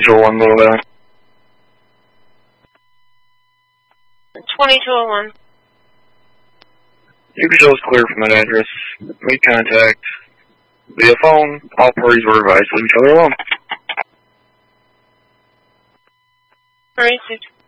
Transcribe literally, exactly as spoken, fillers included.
twenty-two oh one, Little Valley. twenty-two oh one. You can show us clear from that address. Make contact via phone. All parties were advised to leave each other alone. All right, six.